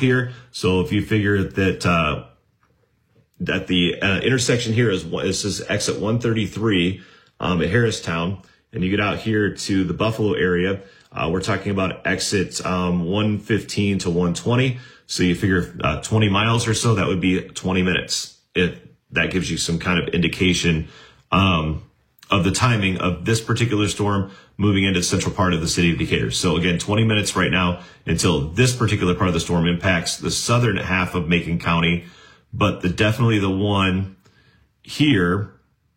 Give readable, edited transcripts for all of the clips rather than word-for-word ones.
here. So if you figure that at the intersection here this is exit 133 at Harristown, and you get out here to the Buffalo area, we're talking about exit 115 to 120. So you figure 20 miles or so, that would be 20 minutes. That gives you some kind of indication of the timing of this particular storm moving into the central part of the city of Decatur. So again, 20 minutes right now until this particular part of the storm impacts the southern half of Macon County. But definitely the one here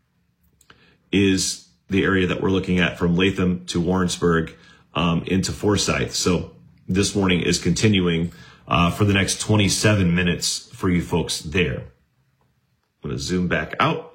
is the area that we're looking at from Latham to Warrensburg into Forsyth. So this warning is continuing for the next 27 minutes for you folks there. I'm going to zoom back out.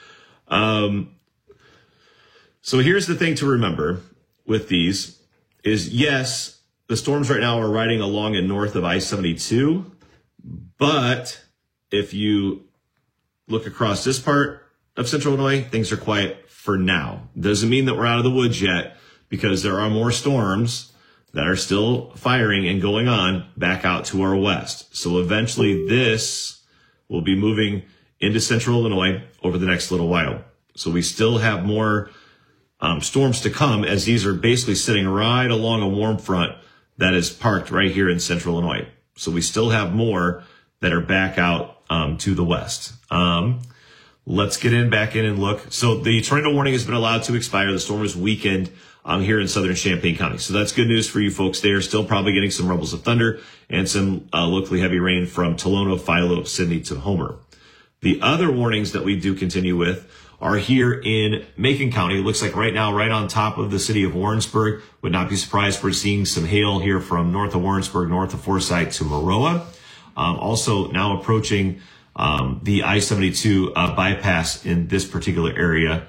So here's the thing to remember with these is, yes, the storms right now are riding along and north of I-72, but if you look across this part of central Illinois, things are quiet for now. Doesn't mean that we're out of the woods yet, because there are more storms that are still firing and going on back out to our west. So eventually this will be moving into central Illinois over the next little while. So we still have more storms to come, as these are basically sitting right along a warm front that is parked right here in central Illinois. So we still have more that are back out to the west. Let's get back in and look. So the tornado warning has been allowed to expire. The storm is weakened here in southern Champaign County. So that's good news for you folks there. Still probably getting some rumbles of thunder and some locally heavy rain from Tolono, Philo, Sidney to Homer. The other warnings that we do continue with are here in Macon County. It looks like right now, right on top of the city of Warrensburg. Would not be surprised if we're seeing some hail here from north of Warrensburg, north of Forsyth to Maroa. Also now approaching the I-72 bypass in this particular area.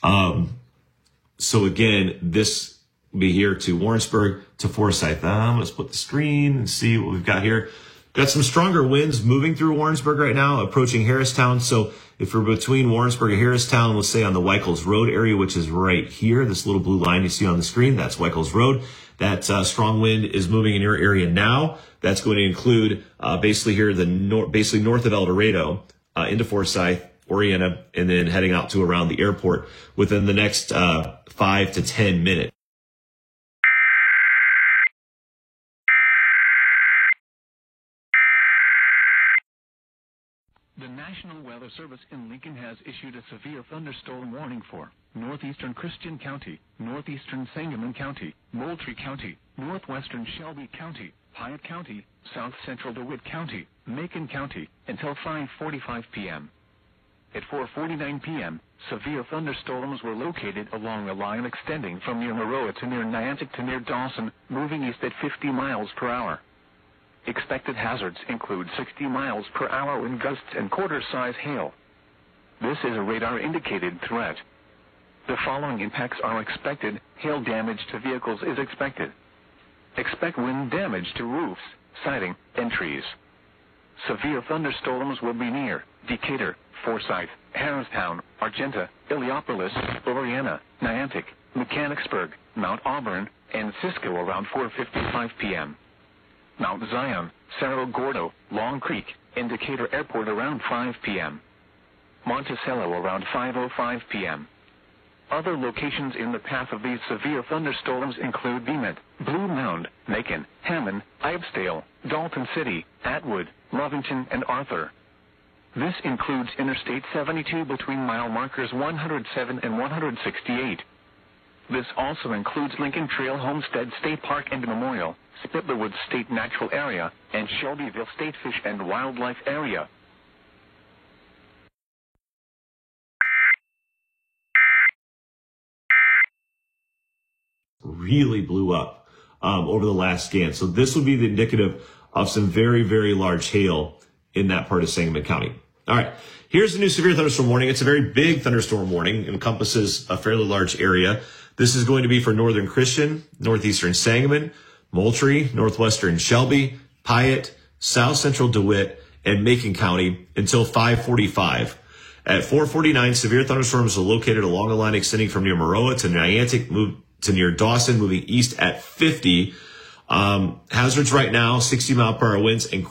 So again, this will be here to Warrensburg to Forsyth. I'm going to split the screen and see what we've got here. Got some stronger winds moving through Warrensburg right now, approaching Harristown. So if we're between Warrensburg and Harristown, we'll say on the Weichels Road area, which is right here, this little blue line you see on the screen, that's Weichels Road. That strong wind is moving in your area now. That's going to include basically here basically north of El Dorado into Forsyth, Oriana, and then heading out to around the airport within the next 5 to 10 minutes. The National Weather Service in Lincoln has issued a severe thunderstorm warning for northeastern Christian County, northeastern Sangamon County, Moultrie County, northwestern Shelby County, Piatt County, south central DeWitt County, Macon County, until 5:45 p.m. At 4:49 p.m., severe thunderstorms were located along a line extending from near Maroa to near Niantic to near Dawson, moving east at 50 miles per hour. Expected hazards include 60 miles per hour wind gusts and quarter-size hail. This is a radar-indicated threat. The following impacts are expected. Hail damage to vehicles is expected. Expect wind damage to roofs, siding, and trees. Severe thunderstorms will be near Decatur, Forsyth, Harristown, Argenta, Illiopolis, Oriana, Niantic, Mechanicsburg, Mount Auburn, and Cisco around 4:55 p.m. Mount Zion, Cerro Gordo, Long Creek, and Decatur Airport around 5 p.m. Monticello around 5:05 p.m. Other locations in the path of these severe thunderstorms include Bemet, Blue Mound, Macon, Hammond, Ibsdale, Dalton City, Atwood, Lovington, and Arthur. This includes Interstate 72 between mile markers 107 and 168. This also includes Lincoln Trail Homestead State Park and Memorial, Spittlerwoods State Natural Area, and Shelbyville State Fish and Wildlife Area. Really blew up over the last scan. So this would be the indicative of some very, very large hail in that part of Sangamon County. All right, here's the new severe thunderstorm warning. It's a very big thunderstorm warning. It encompasses a fairly large area. This is going to be for northern Christian, northeastern Sangamon, Moultrie, northwestern Shelby, Piatt, south central DeWitt, and Macon County until 5:45. At 4:49, severe thunderstorms are located along a line extending from near Maroa to Niantic, move to near Dawson, moving east at 50. Hazards right now, 60 mile per hour winds and